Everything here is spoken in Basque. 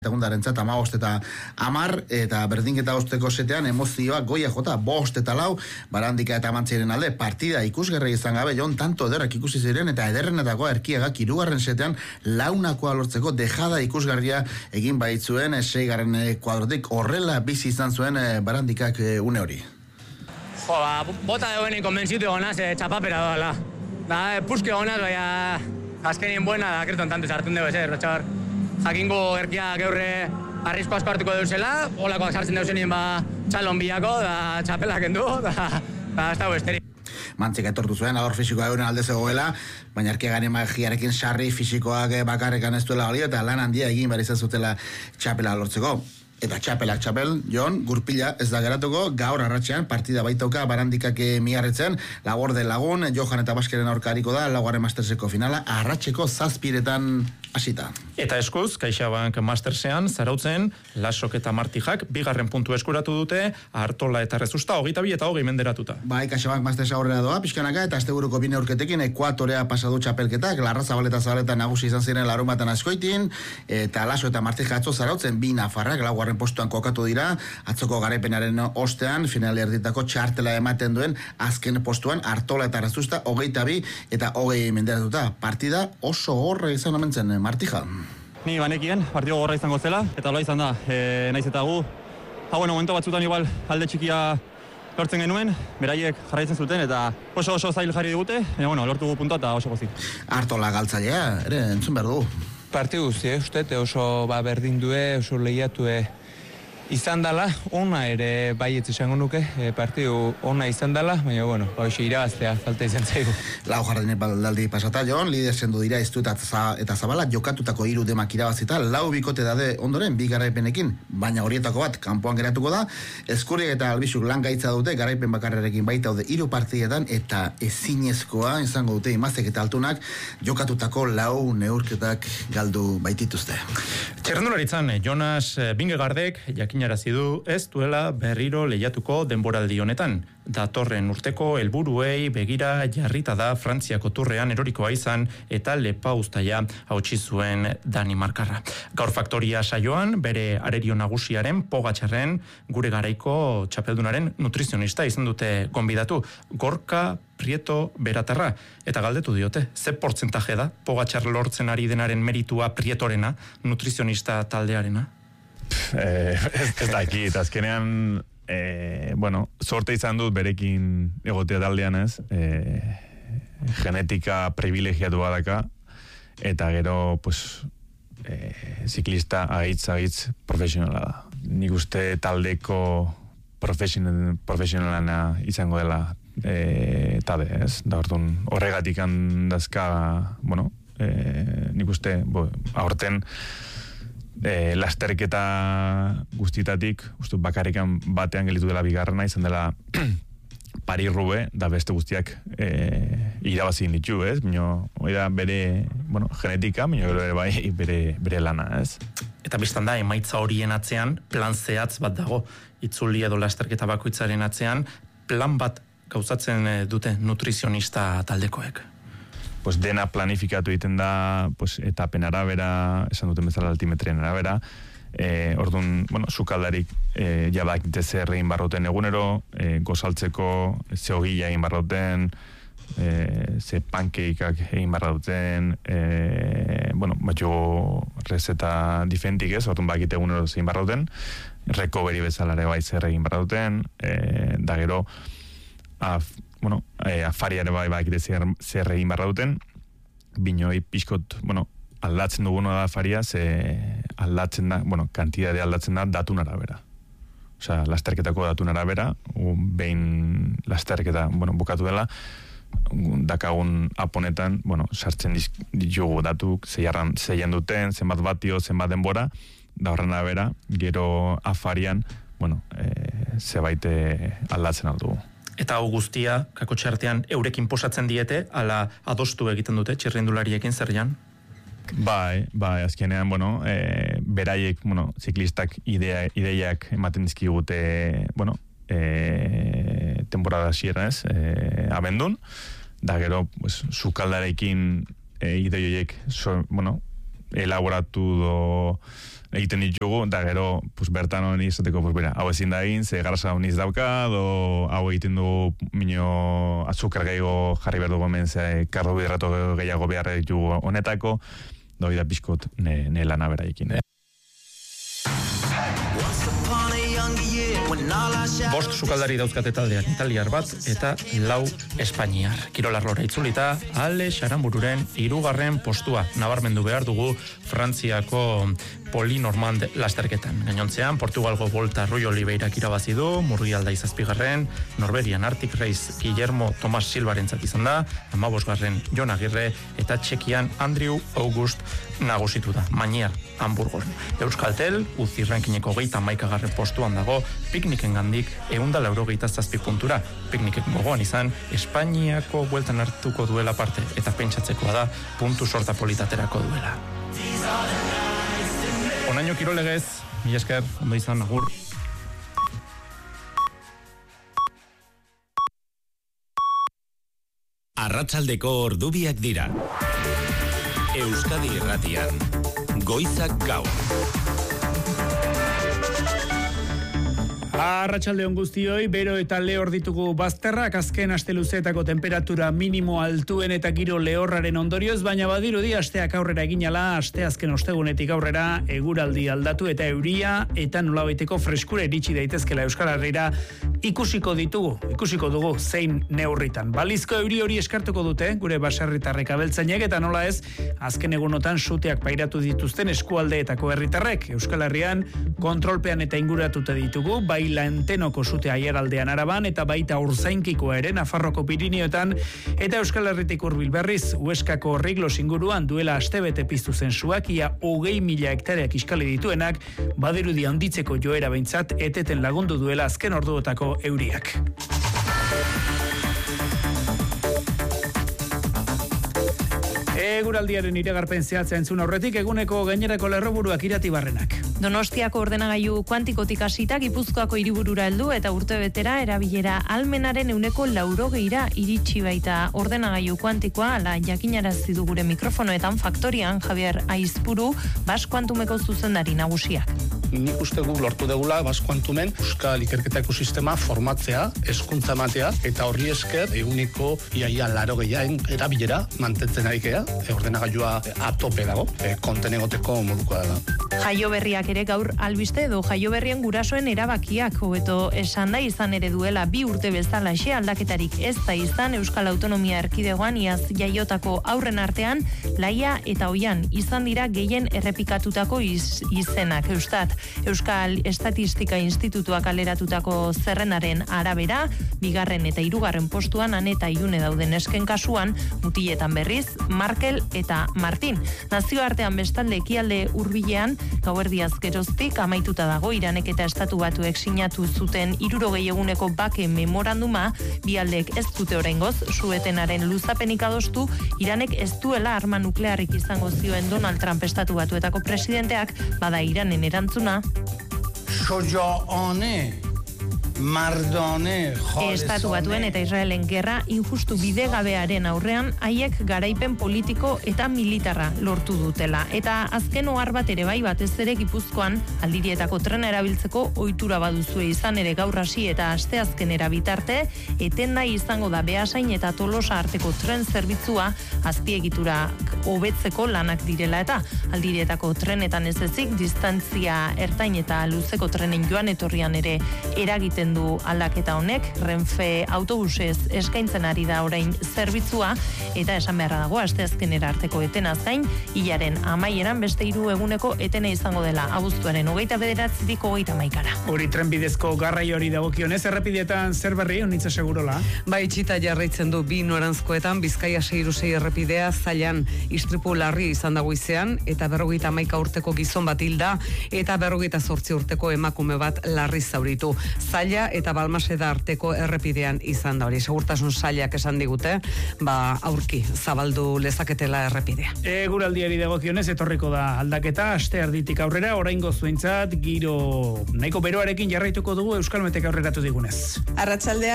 Segundarentzat 15 eta 10 eta berdinketa osteko setean emozioa goia jota 5 eta 4 Barandika eta Amantziren alde partida ikusgarri izan gabe Jon tanto ederrak ikusi ziren eta ederrenetako Erkiagak 3. setean launakoa lortzeko dejada ikusgarria egin baitzuen 6. kuadrotik horrela bizi izan zuen Barandikak une hori. Bota egoenin konbentzitu egonaz txapapera doala. Puske egonaz, baina azkenien buena da kreton tanto sartun dugu rotxar. Jakingo Erkia geurre arrisko asko hartuko deuzela, holakoak sartzen deuzenien txalon biako, da txapelak endu, da ez dago esteri. Mantzik etortu zuen, alor fisikoa euren alde zegoela, baina Erkiagaren magiarekin sarri fisikoak bakarrekan ez duela galio, eta lan handia egin behar izan zutela txapela lortzeko. Eta txapelak txapel, Jon, gurpila ez da geratuko, gaur arratsean partida baitauka Barandikak miarretzen, Lagorde lagun, Johan eta Baskeren aurkariko da, laugarren Masterseko finala, arratseko 7 hasita. Eta eskuz, CaixaBank Mastersean, zarautzen, Lasok eta Martijak, 2. puntu eskuratu dute, Artola eta Rezusta, 22 eta 20 menderatuta. Bai, CaixaBank Mastersa aurrera doa, pixkanaka, eta asteburuko bine urketekin, Ekuatorea pasadu txapelketak, Larrazabal eta Zabaleta nagusi izan ziren larunbatan askoitin, eta Laso eta Martija atzo zarautzen, 2 nafarrak, laugarren postuan kokatu dira, atzoko garaipenaren ostean, finale erditako txartela ematen duen, azken postuan, Artola eta Rezusta, 22 eta 20 menderatuta. Partida oso horre izan omentzen, Martija. Ni banekien, partido gorra izango zela, eta hola izan da, naiz eta gu. Momento batzutan igual alde txikia lortzen genuen, beraiek jarraitzen zuten, eta oso zail jarri digute, baina lortu gu puntua eta oso gozik. Artola galtzailea, ere, entzun behar du. Partidu guzti, uste, oso berdin due, oso lehiatue izan dela, ona ere baietz izango nuke, partidu ona izan dela, baina, hoxe irabaztea, falta izan zaigu. Lau jardine baldaldi pasata, Jon, lider sendu dira Iztu eta Zabala, jokatutako 3 demak irabazita, 4 bikote dade ondoren, 2 garaipenekin, baina horietako bat, kanpoan geratuko da, Eskuriek eta Albizuk lan gaitza dute, garaipen bakarrerekin baitaude 3 partidetan, eta ezinezkoa izango dute Imazek eta Altunak, jokatutako 4 neurketak galdu baitituzte. Txerrendularitzan, Jonas Bingegardek, jakinarazi du ez duela berriro lehiatuko denboraldi honetan. Datorren urteko helburuei begira jarrita da Frantziako turrean erorikoa izan eta lepauztaia hautsi zuen Danimarkarra. Gaur faktoria saioan, bere arerio nagusiaren Pogatxarren gure garaiko txapeldunaren nutrizionista izan dute gonbidatu, Gorka Prieto Beratarra, eta galdetu diote, ze portzentaje da Pogatxar lortzen ari denaren meritua Prietorena, nutrizionista taldearena? Ez dakit, azkenean sorte izan dut berekin egotea taldean ez, genetika privilegiatu badaka, eta gero, ziklista agitz profesionala da. Nik uste taldeko profesionalana izango dela tabe, ez? Da horregatik handazka, nik uste, aurten, lasterketa guztietatik, bakarrikan batean gelitu dela bigarrena, izan dela Paris-Roubaix, da beste guztiak irabazi ditu, ez? Hoi da bere, genetika, bere lana, ez? Eta biztan da, emaitza horien atzean, plan zehatz bat dago, itzuli edo lasterketa bakoitzaren atzean, plan bat gauzatzen dute nutrizionista taldekoek. Dena planifikatu egiten da etapen arabera, esan duten bezala altimetrien arabera, orduan, sukaldarik jabakite zer egin barroten egunero, gozaltzeko ze hogila egin barroten, ze pankeikak egin barroten, batxo rezeta difentik ez, orduan bakite egunero ze egin barroten, recovery bezalare bai zer egin barroten, da gero, afariare bai bakite zer egin barra duten, binoi pixkot, aldatzen duguna da afaria, ze aldatzen da, kantidade aldatzen da datun arabera. Osea, lasterketako datun arabera, behin lasterketa, bukatu dela, dakagun aponetan, sartzen ditugu datuk, zeian duten, zenbat batio, zenbat denbora, da horren arabera, gero afarian, zebaite aldatzen aldugu. Eta hau guztia, kako txartean, eurekin posatzen diete, ala adostu egiten dute, txirrindulariekin zer jan? Bai, azkenean, beraiek, ziklistak ideiak ematen dizkigute, temporada hasieran ez, abendun, da gero, sukaldarekin ideioiek, elaboratu egiten ditugu, eta gero, bertan honi izateko, hau ezin da egin, ze grasa honiz dauka, hau egiten du minio azukar gehiago jarri behar dugu hemen, ze karbohidrato gehiago behar ditugu honetako, hori da pixkot ne lana bera ekin. Bost sukaldari dauzkate taldean, italiar bat eta 4 espainiar. Kirolarlora itzulita, Ale Xaranbururen 3. postua nabarmendu behar dugu Frantziako Polinormand lasterketan. Gainontzean, Portugalgo Volta Rui Oliveirak irabazi du, Murgialda 7. Norvegian Arctic Race Guillermo Tomas Silvarentzat izan da, 15. Jon Agirre eta Txekian Andrew August nagusitu da, Mañar Hamburgon. Euskaltel, UCI rankineko 31. postuan dago, Pikniken gandik 187 puntura. Piknikek gogoan izan, Espainiako bueltan hartuko duela parte, eta pentsatzekoa da, puntu sorta politaterako duela. Onaino kirolegez, mila esker, ondo izan, agur. Arratsaldeko ordubiak dira. Euskadi Irratian, Goizak Gaur. Arratsalde on guztioi, bero eta lehor ditugu bazterrak, azken aste luzeetako temperatura minimo altuen eta giro lehorraren ondorioz, baina badirudi asteak aurrera eginala, aste azken ostegunetik aurrera eguraldi aldatu eta euria eta nolabaiteko freskura iritsi daitezkela Euskal Herrira ikusiko dugu zein neurritan. Balizko euri hori eskartuko dute gure baserritarrek abeltzainek eta nola ez, azken egunotan suteak pairatu dituzten eskualdeetako herritarrek. Euskal Herrian kontrolpean eta inguratuta ditugu, bai Lantenoko sute aiaraldean Araban eta baita Urzainkikoa ere Nafarroko Pirineoetan eta Euskal Herritik hurbil berriz Hueskako Riglos inguruan duela astebete piztu zen suak ia 20.000 hektareak iskali dituenak, badirudi handitzeko joera behintzat eteten lagundu duela azken orduotako euriak. Eguraldiaren iragarpen zehatza entzun aurretik eguneko gainerako lerroburuak Iratibarrenak. Donostiako ordenagailu kuantikotik hasita Gipuzkoako hiriburura heldu eta urtebetera erabilera ahalmenaren 80%ra iritsi baita ordenagailu kuantikoa, ala jakinarazi du gure mikrofonoetan Faktorian Javier Aizpuru Bas Kuantumeko zuzendari nagusiak. Nik uste gu lortu degula Bas Kuantumen Euskal Ikerketa Ekosistema formatzea, hezkuntza ematea eta horri esker eguniko iaia 80 erabilera mantentzen arikea, ordenagailua atope dago, konten egoteko modukoa da. Jaio berriak ere gaur albiste edo jaio berrien gurasoen erabakiak, hobeto esan da izan ere duela 2 urte bezalaxe aldaketarik ez da izan Euskal Autonomia Erkidegoan iaz jaiotako aurren artean Laia eta Oian izan dira gehien errepikatutako izenak. Euskal Estatistika Institutuak kaleratutako zerrenaren arabera, 2. eta 3. postuan Ane eta Ilune dauden esken kasuan, mutiletan berriz, Markel eta Martin. Nazioartean bestalde ekialde hurbilean, gauerdiaz geroztik amaituta dago Iranek eta Estatu Batuek sinatu zuten 60 eguneko bake memoranduma, bi aldeek ez dute oraingoz suetenaren luzapenik adostu, Iranek ez duela arma nuklearrik izango zioen Donald Trump Estatu Batuetako presidenteak, bada Iranen erantzuna. Estatu Batuen eta Israelen gerra injustu bidegabearen aurrean haiek garaipen politiko eta militarra lortu dutela. Eta azken ohar bat ere bai batez ere Gipuzkoan aldirietako trena erabiltzeko ohitura baduzue izan ere gaur hasi eta asteazkenera bitarte etenda izango da Beasain eta Tolosa arteko tren zerbitzua azpiegiturak hobetzeko lanak direla eta aldirietako trenetan ez ezik distantzia ertain eta luzeko trenen joan etorrian ere eragiten du aldaketa honek. Renfe autobusez eskaintzen ari da orain zerbitzua eta esan beharra dago asteazkenera arteko etenaz gain hilaren amaieran beste 3 eguneko etena izango dela abuztuaren 29-tik 31-ra. Hori trenbidezko garraiori dagokionez errepideetan zer berri Honitza Segurola? Bai, itxita jarraitzen du 2 noranzkoetan Bizkaia 606 errepidea zailan istripu larri izan da goizean eta 51 urteko gizon bat hilda eta 58 urteko emakume bat larri zauritu. Zaila eta Balmaseda arteko errepidean izan da hori. Segurtasun sailak esan digute, aurki zabaldu lezaketela errepidea. Eguraldiari dagokionez etorriko da aldaketa aste erditik aurrera, oraingo zuentzat giro nahiko beroarekin jarraituko dugu Euskalmetek aurreratu digunez. Arratsaldea